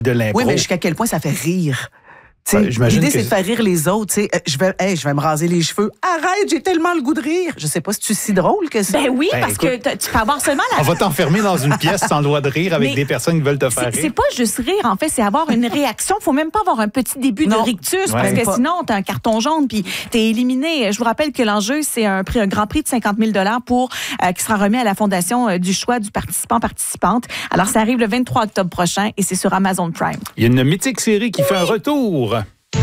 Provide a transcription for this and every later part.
de l'impro. Oui, mais jusqu'à quel point ça fait rire? J'imagine l'idée, que c'est de faire rire les autres. Je vais me raser les cheveux. Arrête, j'ai tellement le goût de rire. Je sais pas si tu es si drôle que ça. Ben oui, Ben, parce écoute, que tu peux avoir seulement la... On va t'enfermer dans une pièce sans le droit de rire avec Mais des personnes qui veulent te faire C'est rire. pas juste rire, en fait, c'est avoir une réaction. Faut même pas avoir un petit début de Non. rictus, Ouais. parce que Pas. sinon, t'as un carton jaune, puis t'es éliminé. Je vous rappelle que l'enjeu, c'est un grand prix de 50 000 qui sera remis à la Fondation du choix du participant-participante. Alors, ça arrive le 23 octobre prochain et c'est sur Amazon Prime. Il y a une mythique série qui fait un retour.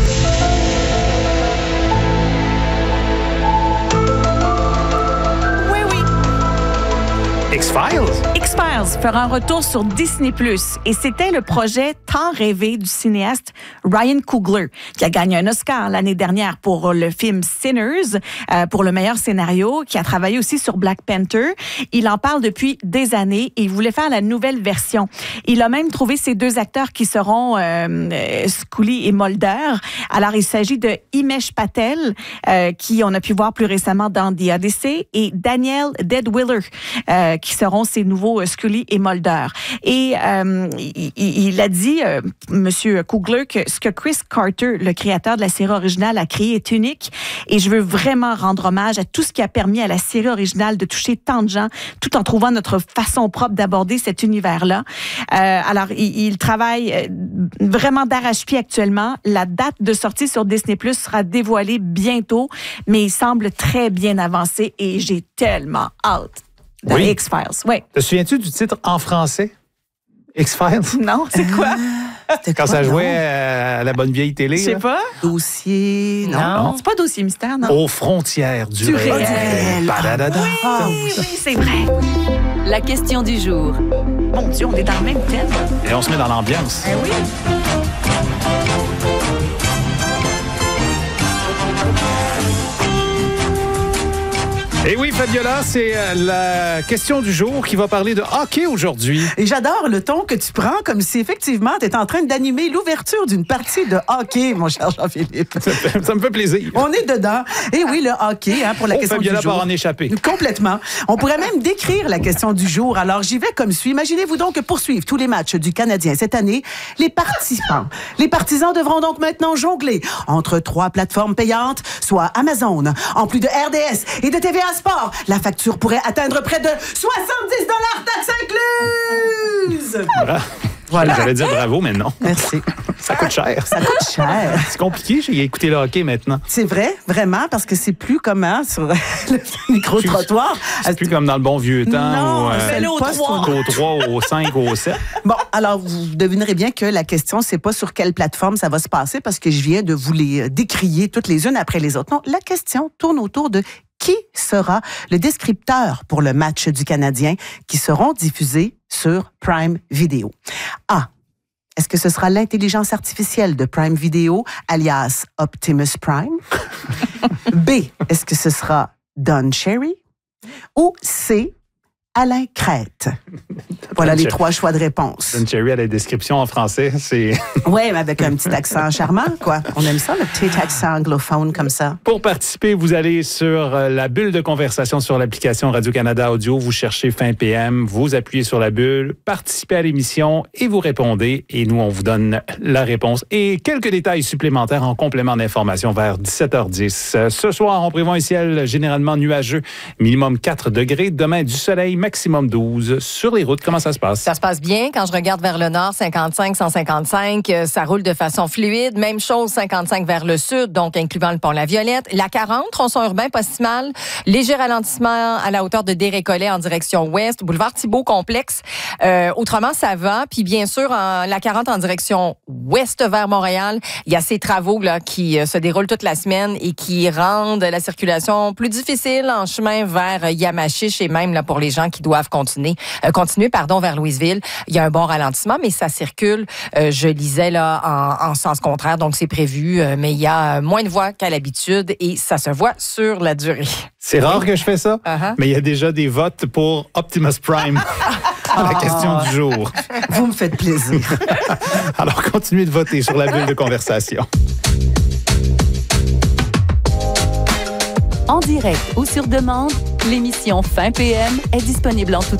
Oui, oui. X-Files. X-Files fera un retour sur Disney+. Et c'était le projet tant rêvé du cinéaste Ryan Coogler, qui a gagné un Oscar l'année dernière pour le film Sinners, pour le meilleur scénario, qui a travaillé aussi sur Black Panther. Il en parle depuis des années et il voulait faire la nouvelle version. Il a même trouvé ces deux acteurs qui seront Scully et Mulder. Alors, il s'agit de Himesh Patel, qui on a pu voir plus récemment dans The Odyssey, et Daniel Deadwiller, qui seront ces nouveaux Scully et Mulder. Et il a dit, Monsieur Coogler, que ce que Chris Carter, le créateur de la série originale, a créé est unique. Et je veux vraiment rendre hommage à tout ce qui a permis à la série originale de toucher tant de gens, tout en trouvant notre façon propre d'aborder cet univers-là. Alors, il travaille vraiment d'arrache-pied actuellement. La date de sortie sur Disney+ sera dévoilée bientôt, mais il semble très bien avancé et j'ai tellement hâte. Dans Oui. X-Files, oui. Te souviens-tu du titre en français? X-Files? Non, c'est quoi? Quand ça jouait à la bonne vieille télé. Je sais là. pas. Dossier, non. Non, c'est pas Dossier mystère, non? Aux frontières du réel. réel. Badadada. Oui, c'est vrai. La question du jour. Mon Dieu, on est dans le même thème. Et on se met dans l'ambiance. Eh oui. Et oui, Fabiola, c'est la question du jour qui va parler de hockey aujourd'hui. Et j'adore le ton que tu prends, comme si effectivement tu es en train d'animer l'ouverture d'une partie de hockey, mon cher Jean-Philippe. Ça me fait plaisir. On est dedans. Et oui, le hockey, pour la question Fabiola du jour. part en échapper. Complètement. On pourrait même décrire la question du jour. Alors, j'y vais comme suit. Imaginez-vous donc poursuivre tous les matchs du Canadien cette année. Les partisans devront donc maintenant jongler entre 3 plateformes payantes, soit Amazon, en plus de RDS et de TVA Sport. La facture pourrait atteindre près de 70 $, taxes incluses. Voilà. J'allais dire bravo, mais non. Merci. Ça coûte cher. Ça coûte cher. C'est compliqué, j'ai écouté le hockey maintenant. C'est vrai, vraiment, parce que c'est plus comment sur le micro-trottoir. C'est plus comme dans le bon vieux temps. Non, où, c'est le au 3. au 3, au 5, au 7. Bon, alors, vous devinerez bien que la question, c'est pas sur quelle plateforme ça va se passer, parce que je viens de vous les décrier toutes les unes après les autres. Non, la question tourne autour de qui sera le descripteur pour le match du Canadien qui seront diffusés sur Prime Video. A. Est-ce que ce sera l'intelligence artificielle de Prime Video, alias Optimus Prime? B. Est-ce que ce sera Don Cherry? Ou C. Alain Crête? Voilà les 3 choix de réponse. Don Cherry à la description en français, c'est... Oui, mais avec un petit accent charmant, quoi. On aime ça, le petit accent anglophone comme ça. Pour participer, vous allez sur la bulle de conversation sur l'application Radio-Canada Audio. Vous cherchez fin PM, vous appuyez sur la bulle, participez à l'émission et vous répondez. Et nous, on vous donne la réponse. Et quelques détails supplémentaires en complément d'information vers 17h10. Ce soir, on prévoit un ciel généralement nuageux, minimum 4 degrés. Demain, du soleil, maximum 12. Sur les routes, comment ça se passe? Ça se passe bien. Quand je regarde vers le nord, 55, 155, ça roule de façon fluide. Même chose, 55 vers le sud, donc incluant le pont La Violette. La 40, tronçon urbain, pas si mal. Léger ralentissement à la hauteur de Desrécollets en direction ouest. Boulevard Thibault, complexe. Autrement, ça va. Puis bien sûr, la 40 en direction ouest vers Montréal, il y a ces travaux là qui se déroulent toute la semaine et qui rendent la circulation plus difficile en chemin vers Yamachiche et même là pour les gens qui doivent continuer vers Louisville. Il y a un bon ralentissement, mais ça circule, je lisais là, en sens contraire, donc c'est prévu, mais il y a moins de voies qu'à l'habitude et ça se voit sur la durée. C'est rare que je fais ça, Uh-huh. mais il y a déjà des votes pour Optimus Prime à la question du jour. Vous me faites plaisir. Alors, continuez de voter sur la bulle de conversation. En direct ou sur demande, l'émission Fin PM est disponible en tout